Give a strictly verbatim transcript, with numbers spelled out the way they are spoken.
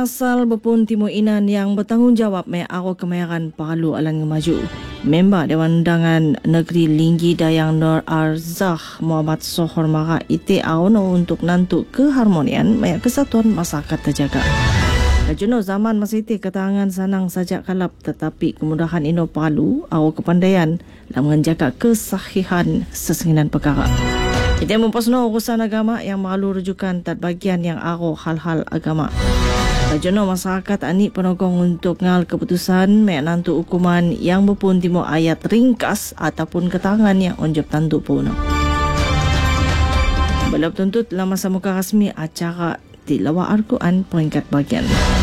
Asal berpun Timur Inan yang bertanggungjawab may ako kemayaran Palu Alan Ngemaju. Member Dewan Undangan Negeri Linggi Dayang Nur Arzah Muhammad Sohor Maka ite aono untuk nantu keharmonian maya kesatuan masyarakat terjaga. Kajuno zaman masih ite ketangan sanang sajak kalap tetapi kemudahan ino Palu awo kepandaian dalam menjaga kesahihan sesenginan perkara. Kita memposno urusan agama yang malu rujukan tak bagian yang aro hal-hal agama. Kajono masyarakat ani penogong untuk ngal keputusan mek nantu hukuman yang berpun timo ayat ringkas ataupun ketangan yang onjop tantu puno. Belum tuntut dalam masa muka rasmi acara tilawah Al-Quran peringkat bagian.